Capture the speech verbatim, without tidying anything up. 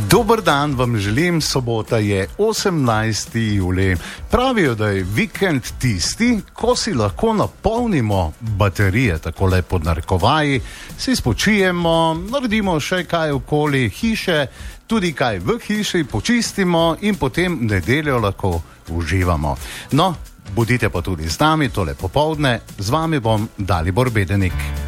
Dober dan vam želim, sobota je osemnajsti julij. Pravijo, da je vikend tisti, ko si lahko napolnimo baterije, tako le pod narekovaji, si spočijemo, naredimo še kaj okoli hiše, tudi kaj v hiši počistimo in potem nedeljo lahko uživamo. No, bodite pa tudi z nami, tole popoldne, z vami bom Dalibor Bedenik.